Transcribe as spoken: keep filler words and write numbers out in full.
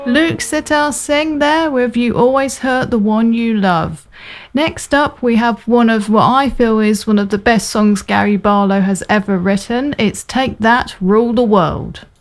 Luke Sitar Singh there with You Always Hurt the One You Love. Next up, we have one of what I feel is one of the best songs Gary Barlow has ever written. It's Take That, Rule the World.